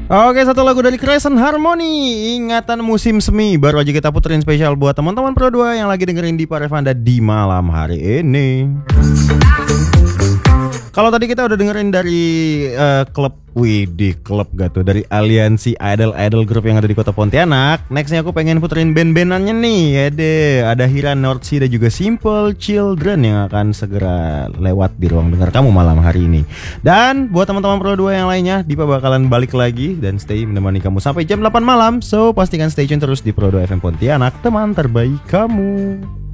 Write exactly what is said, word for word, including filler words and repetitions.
Oke, satu lagu dari Crescent Harmony, Ingatan Musim Semi. Baru aja kita puterin spesial buat teman-teman Pro dua yang lagi dengerin di Parevanda di malam hari ini. Kalau tadi kita udah dengerin dari uh, klub Widih, klub gak tuh, dari aliansi idol-idol grup yang ada di kota Pontianak. Nextnya aku pengen puterin band-bandannya nih. Ya deh, ada Hira Nordsea dan juga Simple Children yang akan segera lewat di ruang dengar kamu malam hari ini. Dan buat teman-teman Pro dua yang lainnya, Dipa bakalan balik lagi dan stay menemani kamu sampai jam delapan malam. So pastikan stay tune terus di Pro dua F M Pontianak, teman terbaik kamu.